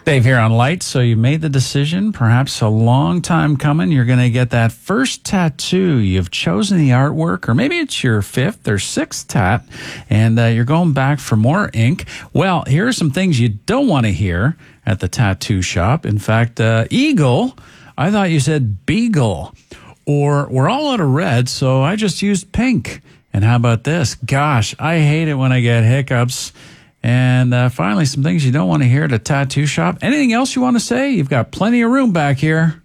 Dave here on Light. So you made the decision, perhaps a long time coming. You're going to get that first tattoo. You've chosen the artwork, or maybe it's your fifth or sixth tat, and you're going back for more ink. Well, here are some things you don't want to hear at the tattoo shop. In fact, eagle, I thought you said beagle. Or we're all out of red, so I just used pink. And how about this? Gosh, I hate it when I get hiccups. And finally, some things you don't want to hear at a tattoo shop. Anything else you want to say? You've got plenty of room back here.